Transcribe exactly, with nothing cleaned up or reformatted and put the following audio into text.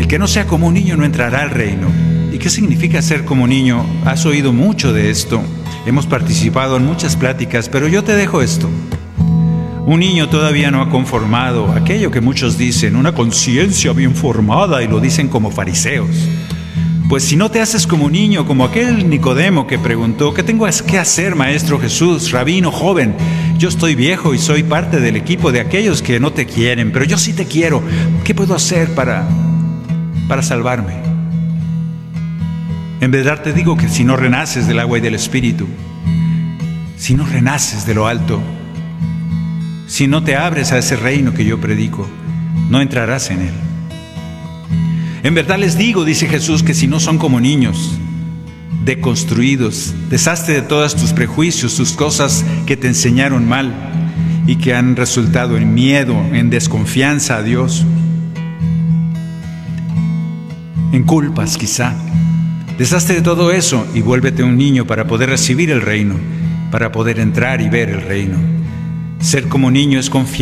que no sea como un niño no entrará al reino. ¿Y qué significa ser como niño? Has oído mucho de esto. Hemos participado en muchas pláticas, pero yo te dejo esto. Un niño todavía no ha conformado aquello que muchos dicen, una conciencia bien formada, y lo dicen como fariseos. Pues si no te haces como niño, como aquel Nicodemo que preguntó, ¿qué tengo que hacer, maestro Jesús, rabino joven? Yo estoy viejo y soy parte del equipo de aquellos que no te quieren, pero yo sí te quiero. ¿Qué puedo hacer para, para salvarme? En verdad te digo que si no renaces del agua y del Espíritu, si no renaces de lo alto, si no te abres a ese reino que yo predico, no entrarás en él. En verdad les digo, dice Jesús, que si no son como niños, deconstruidos, deshazte de todos tus prejuicios, tus cosas que te enseñaron mal y que han resultado en miedo, en desconfianza a Dios, en culpas quizá. Deshazte de todo eso y vuélvete un niño para poder recibir el reino, para poder entrar y ver el reino. Ser como niño es confiar.